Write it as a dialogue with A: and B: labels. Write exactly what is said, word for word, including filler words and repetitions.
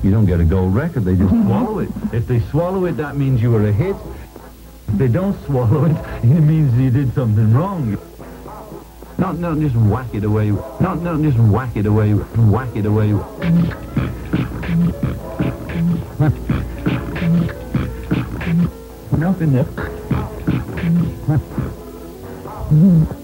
A: You don't get a gold record. They just swallow it. If they swallow it, that means you were a hit. If they don't swallow it, it means you did something wrong. Not, not just whack it away. Not, not just whack it away. Whack it away. Nothing there.